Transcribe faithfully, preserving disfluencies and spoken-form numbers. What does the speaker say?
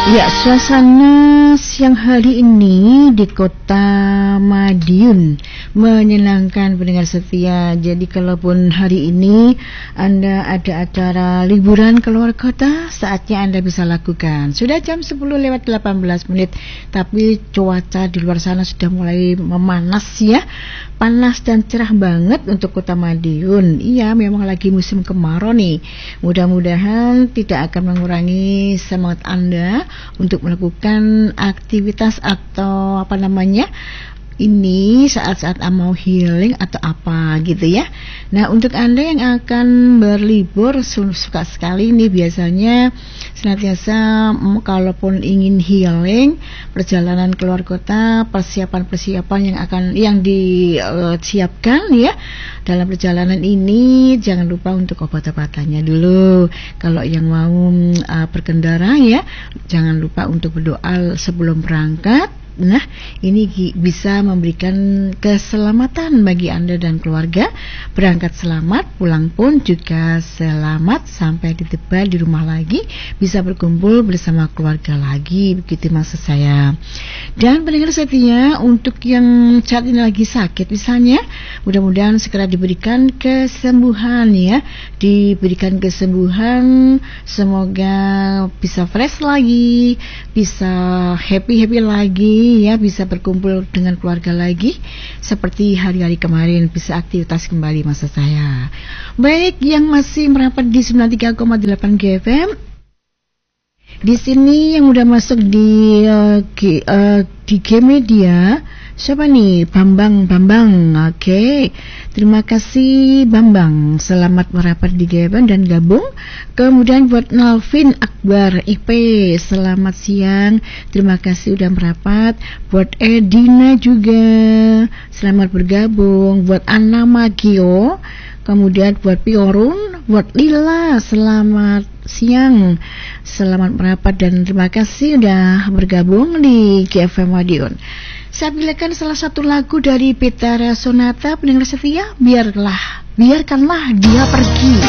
Ya, suasana siang hari ini di kota Madiun menyenangkan pendengar setia. Jadi kalaupun hari ini Anda ada acara liburan keluar kota, saatnya Anda bisa lakukan. Sudah jam sepuluh lewat delapan belas menit, tapi cuaca di luar sana sudah mulai memanas ya. Panas dan cerah banget untuk kota Madiun. Iya, memang lagi musim kemarau nih. Mudah-mudahan tidak akan mengurangi semangat Anda untuk melakukan aktivitas atau apa namanya ini saat-saat mau healing atau apa gitu ya. Nah, untuk Anda yang akan berlibur, suka sekali nih biasanya senantiasa kalaupun ingin healing, perjalanan keluar kota, persiapan-persiapan yang akan yang disiapkan ya dalam perjalanan ini, jangan lupa untuk obat-obatannya dulu. Kalau yang mau uh, berkendara ya, jangan lupa untuk berdoa sebelum berangkat. Nah, ini bisa memberikan keselamatan bagi Anda dan keluarga. Berangkat selamat, pulang pun juga selamat, sampai di tiba di rumah lagi, bisa berkumpul bersama keluarga lagi, begitu maksud saya. Dan pendengar setia, untuk yang saat ini lagi sakit misalnya, mudah-mudahan segera diberikan kesembuhan ya, diberikan kesembuhan, semoga bisa fresh lagi, bisa happy-happy lagi ya, bisa berkumpul dengan keluarga lagi seperti hari-hari kemarin, bisa aktivitas kembali maksud saya. Baik, yang masih merapat di sembilan puluh tiga koma delapan G F M, di sini yang udah masuk di uh, G, uh, di G Media, siapa nih? Bambang, Bambang. Oke, okay. Terima kasih Bambang. Selamat merapat di G F M dan gabung. Kemudian buat Nalvin Akbar I P, selamat siang. Terima kasih udah merapat. Buat Edina juga, selamat bergabung. Buat Anna Magio, kemudian buat Piorun, buat Lila, selamat siang. Selamat merapat dan terima kasih udah bergabung di G F M Madiun. Saya pilihkan salah satu lagu dari Petara Sonata, pendengar setia, biarlah, biarkanlah dia pergi.